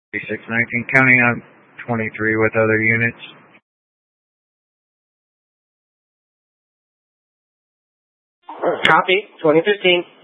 3619, counting on 23 with other units. Copy, 2015.